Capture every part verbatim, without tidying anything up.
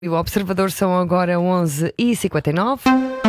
E o Observador são agora onze e cinquenta e nove.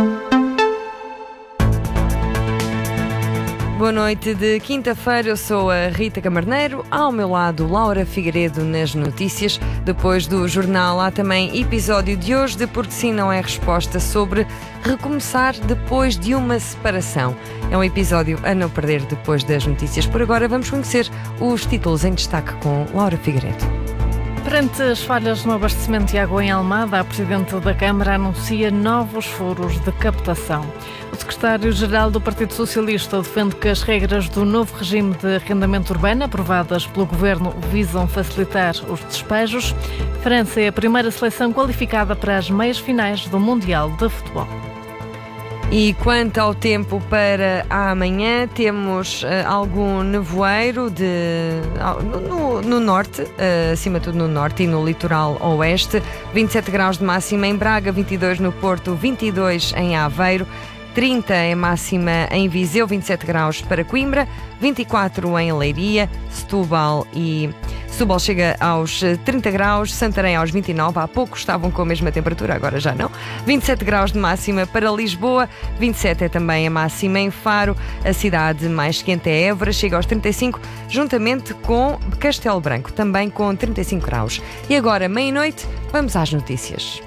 Boa noite de quinta-feira, eu sou a Rita Camarneiro, ao meu lado Laura Figueiredo nas notícias. Depois do jornal há também episódio de hoje de Porque Sim Não É Resposta sobre recomeçar depois de uma separação. É um episódio a não perder depois das notícias. Por agora vamos conhecer os títulos em destaque com Laura Figueiredo. Perante as falhas no abastecimento de água em Almada, a Presidente da Câmara anuncia novos furos de captação. O Secretário-Geral do Partido Socialista defende que as regras do novo regime de arrendamento urbano, aprovadas pelo Governo, visam facilitar os despejos. França é a primeira seleção qualificada para as meias-finais do Mundial de Futebol. E quanto ao tempo para amanhã, temos uh, algum nevoeiro de, uh, no, no, no norte, uh, acima de tudo no norte e no litoral oeste. vinte e sete graus de máxima em Braga, vinte e dois no Porto, vinte e dois em Aveiro, trinta é máxima em Viseu, vinte e sete graus para Coimbra, vinte e quatro em Leiria, Setúbal e... Setúbal chega aos trinta graus, Santarém aos vinte e nove, há pouco estavam com a mesma temperatura, agora já não. vinte e sete graus de máxima para Lisboa, vinte e sete é também a máxima em Faro, a cidade mais quente é Évora, chega aos trinta e cinco, juntamente com Castelo Branco, também com trinta e cinco graus. E agora, meia-noite, vamos às notícias.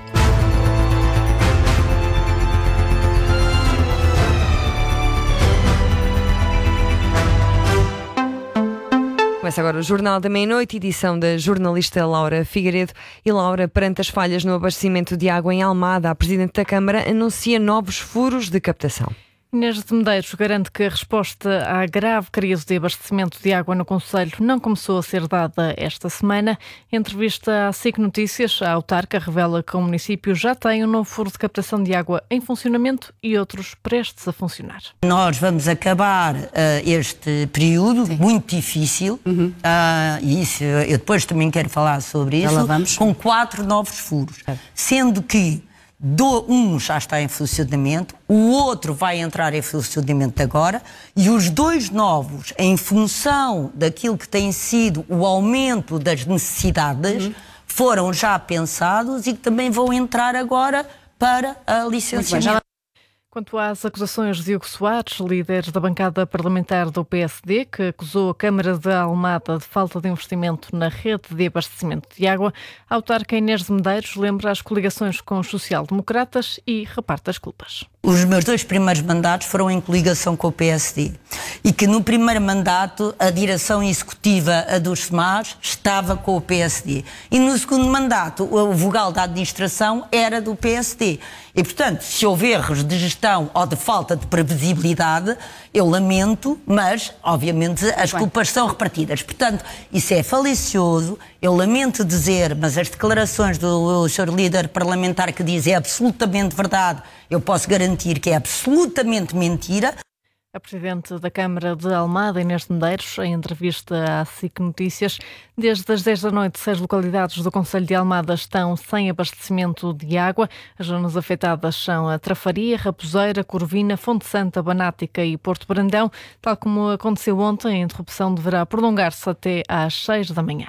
Começa agora o Jornal da Meia-Noite, edição da jornalista Laura Figueiredo. E Laura, perante as falhas no abastecimento de água em Almada, a Presidente da Câmara anuncia novos furos de captação. Inês de Medeiros garante que a resposta à grave crise de abastecimento de água no concelho não começou a ser dada esta semana. Em entrevista à S I C Notícias, a autarca revela que o município já tem um novo furo de captação de água em funcionamento e outros prestes a funcionar. Nós vamos acabar uh, este período Sim. muito difícil, uhum. uh, e isso eu depois também quero falar sobre isso, com quatro novos furos, é. sendo que Do, um já está em funcionamento, o outro vai entrar em funcionamento agora e os dois novos, em função daquilo que tem sido o aumento das necessidades, uhum. foram já pensados e que também vão entrar agora para a licenciamento. Quanto às acusações de Hugo Soares, líder da bancada parlamentar do P S D, que acusou a Câmara de Almada de falta de investimento na rede de abastecimento de água, a autarca Inês de Medeiros lembra as coligações com os social-democratas e reparte as culpas. Os meus dois primeiros mandatos foram em coligação com o P S D e que no primeiro mandato a direção executiva a dos S M A S estava com o P S D e no segundo mandato o vogal da administração era do P S D e, portanto, se houver erros de gestão ou de falta de previsibilidade, eu lamento, mas, obviamente, as Bem. culpas são repartidas. Portanto, isso é falicioso, eu lamento dizer, mas as declarações do senhor líder parlamentar que diz é absolutamente verdade, eu posso garantir que é absolutamente mentira. A Presidente da Câmara de Almada, Inês de Medeiros, em entrevista à S I C Notícias, desde as dez da noite, seis localidades do concelho de Almada estão sem abastecimento de água. As zonas afetadas são a Trafaria, Raposeira, Corvina, Fonte Santa, Banática e Porto Brandão. Tal como aconteceu ontem, a interrupção deverá prolongar-se até às seis da manhã.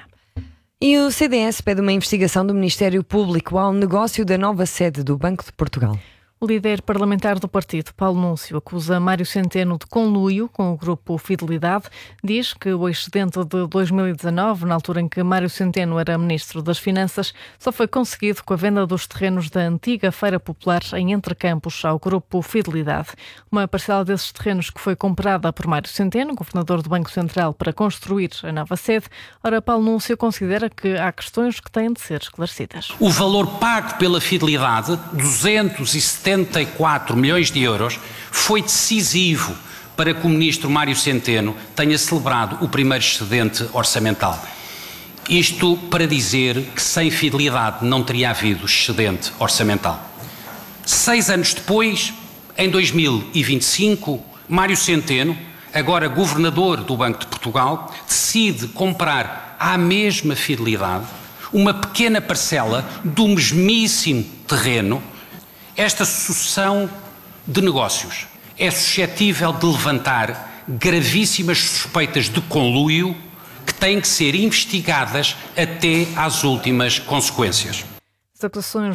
E o C D S pede uma investigação do Ministério Público ao negócio da nova sede do Banco de Portugal. O líder parlamentar do partido, Paulo Núncio, acusa Mário Centeno de conluio com o grupo Fidelidade. Diz que o excedente de dois mil e dezanove, na altura em que Mário Centeno era ministro das Finanças, só foi conseguido com a venda dos terrenos da antiga Feira Popular em Entrecampos ao grupo Fidelidade. Uma parcela desses terrenos que foi comprada por Mário Centeno, governador do Banco Central, para construir a nova sede. Ora, Paulo Núncio considera que há questões que têm de ser esclarecidas. O valor pago pela Fidelidade, duzentos e setenta e quatro milhões de euros, foi decisivo para que o ministro Mário Centeno tenha celebrado o primeiro excedente orçamental. Isto para dizer que sem Fidelidade não teria havido excedente orçamental. Seis anos depois, em dois mil e vinte e cinco, Mário Centeno, agora governador do Banco de Portugal, decide comprar à mesma Fidelidade uma pequena parcela do mesmíssimo terreno. Esta sucessão de negócios é suscetível de levantar gravíssimas suspeitas de conluio que têm que ser investigadas até às últimas consequências. As acusações